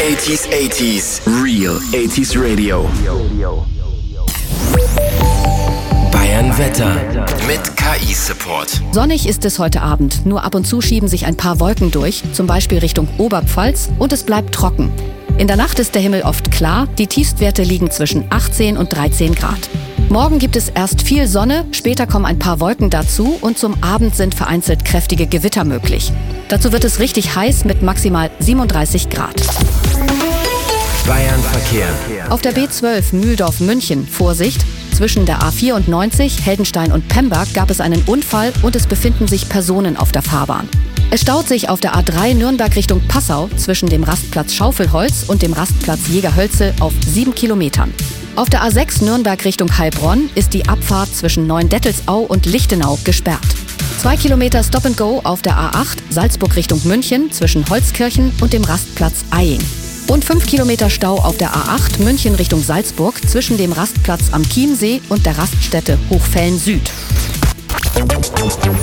80s, Real 80s Radio. Bayern Wetter mit KI-Support. Sonnig ist es heute Abend, nur ab und zu schieben sich ein paar Wolken durch, zum Beispiel Richtung Oberpfalz, und es bleibt trocken. In der Nacht ist der Himmel oft klar, die Tiefstwerte liegen zwischen 18 und 13 Grad. Morgen gibt es erst viel Sonne, später kommen ein paar Wolken dazu und zum Abend sind vereinzelt kräftige Gewitter möglich. Dazu wird es richtig heiß mit maximal 37 Grad. Bayern Verkehr. Auf der B12 Mühldorf-München, Vorsicht, zwischen der A94, Heldenstein und Pembach gab es einen Unfall und es befinden sich Personen auf der Fahrbahn. Es staut sich auf der A3 Nürnberg Richtung Passau zwischen dem Rastplatz Schaufelholz und dem Rastplatz Jägerhölze auf 7 Kilometern. Auf der A6 Nürnberg Richtung Heilbronn ist die Abfahrt zwischen Neuendettelsau und Lichtenau gesperrt. 2 Kilometer Stop and Go auf der A8 Salzburg Richtung München zwischen Holzkirchen und dem Rastplatz Eying. Und 5 Kilometer Stau auf der A8 München Richtung Salzburg zwischen dem Rastplatz am Chiemsee und der Raststätte Hochfällen Süd.